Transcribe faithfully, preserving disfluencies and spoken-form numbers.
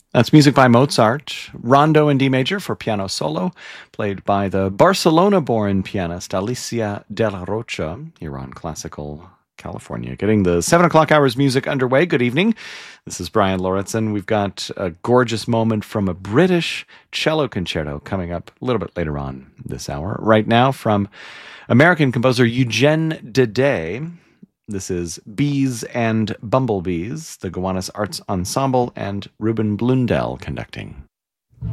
That's music by Mozart, Rondo in D major for piano solo, played by the Barcelona-born pianist Alicia de la Rocha here on Classical California. Getting the seven o'clock hours music underway. Good evening. This is Brian Lauritsen. We've got a gorgeous moment from a British cello concerto coming up a little bit later on this hour. Right now from American composer Eugene Dede. This is Bees and Bumblebees, the Gowanus Arts Ensemble, and Ruben Blundell conducting.